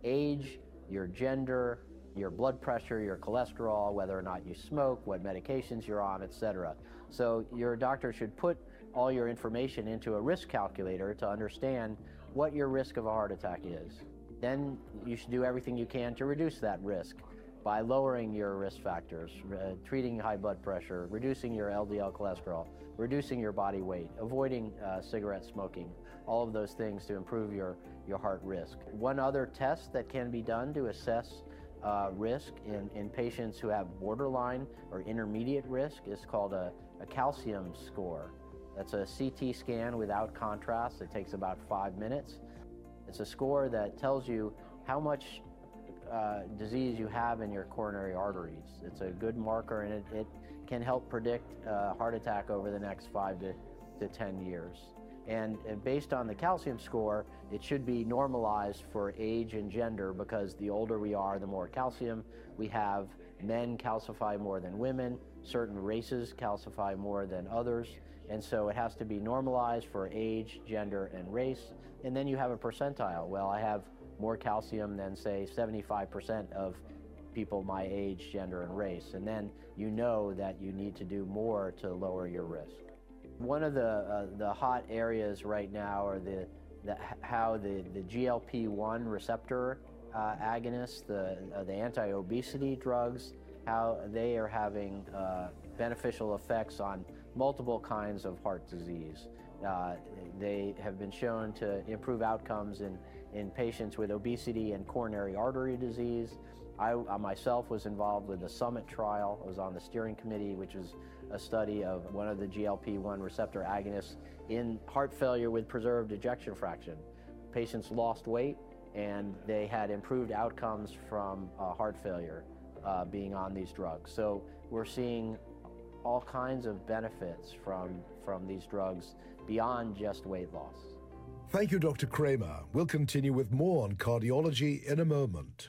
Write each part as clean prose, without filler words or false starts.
age, your gender, your blood pressure, your cholesterol, whether or not you smoke, what medications you're on, etc. So your doctor should put all your information into a risk calculator to understand what your risk of a heart attack is. Then you should do everything you can to reduce that risk by lowering your risk factors, treating high blood pressure, reducing your LDL cholesterol, reducing your body weight, avoiding cigarette smoking, all of those things to improve your heart risk. One other test that can be done to assess risk in patients who have borderline or intermediate risk is called a calcium score. That's a CT scan without contrast. It takes about 5 minutes. It's a score that tells you how much disease you have in your coronary arteries. It's a good marker, and it can help predict heart attack over the next 5 to 10 years. And based on the calcium score, it should be normalized for age and gender, because the older we are, the more calcium we have. Men calcify more than women. Certain races calcify more than others. And so it has to be normalized for age, gender, and race. And then you have a percentile. Well, I have more calcium than, say, 75% of people my age, gender, and race. And then you know that you need to do more to lower your risk. One of the hot areas right now are how the GLP-1 receptor agonists, the anti-obesity drugs, how they are having beneficial effects on multiple kinds of heart disease. They have been shown to improve outcomes in patients with obesity and coronary artery disease. I myself was involved with the SUMMIT trial. I was on the steering committee, which is a study of one of the GLP-1 receptor agonists in heart failure with preserved ejection fraction. Patients lost weight, and they had improved outcomes from heart failure being on these drugs. So we're seeing all kinds of benefits from these drugs beyond just weight loss. Thank you, Dr. Kramer. We'll continue with more on cardiology in a moment.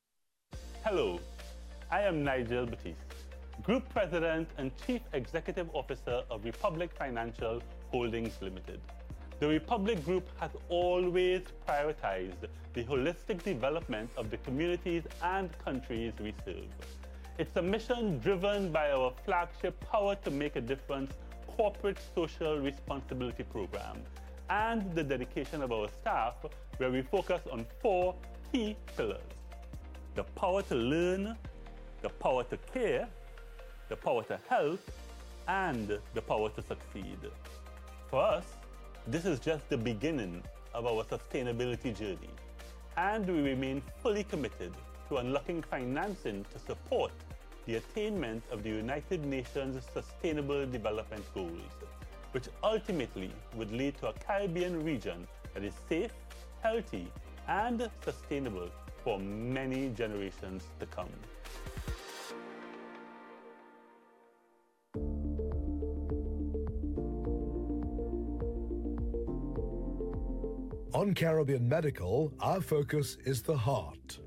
Hello, I am Nigel Batiste, Group President and Chief Executive Officer of Republic Financial Holdings Limited. The Republic Group has always prioritized the holistic development of the communities and countries we serve. It's a mission driven by our flagship Power to Make a Difference corporate social responsibility program and the dedication of our staff, where we focus on 4 key pillars: the power to learn, the power to care, the power to help, and the power to succeed. For us, this is just the beginning of our sustainability journey, and we remain fully committed to unlocking financing to support the attainment of the United Nations Sustainable Development Goals, which ultimately would lead to a Caribbean region that is safe, healthy, and sustainable for many generations to come. On Caribbean Medical, our focus is the heart.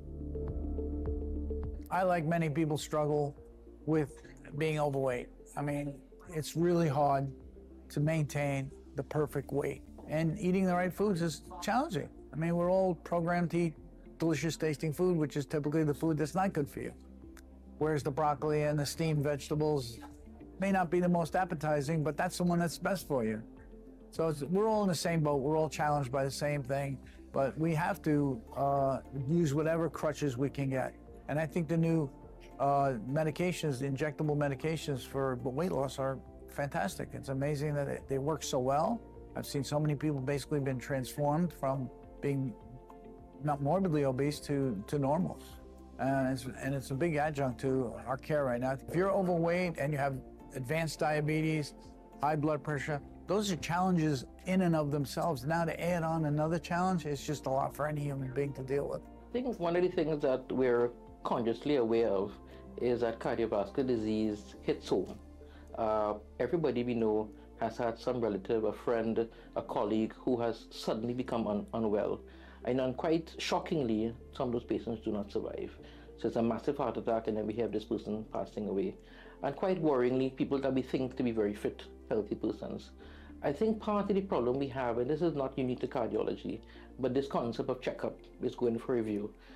I, like many people, struggle with being overweight. I mean, it's really hard to maintain the perfect weight. And eating the right foods is challenging. I mean, we're all programmed to eat delicious tasting food, which is typically the food that's not good for you. Whereas the broccoli and the steamed vegetables may not be the most appetizing, but that's the one that's best for you. So we're all in the same boat. We're all challenged by the same thing, but we have to use whatever crutches we can get. And I think the new medications, the injectable medications for weight loss are fantastic. It's amazing that they work so well. I've seen so many people basically been transformed from being not morbidly obese to normal. And it's a big adjunct to our care right now. If you're overweight and you have advanced diabetes, high blood pressure, those are challenges in and of themselves. Now to add on another challenge, it's just a lot for any human being to deal with. I think one of the things that we're consciously aware of is that cardiovascular disease hits home. Everybody we know has had some relative, a friend, a colleague who has suddenly become unwell. And quite shockingly, some of those patients do not survive. So it's a massive heart attack, and then we have this person passing away. And quite worryingly, people that we think to be very fit, healthy persons. I think part of the problem we have, and this is not unique to cardiology, but this concept of checkup is going for review.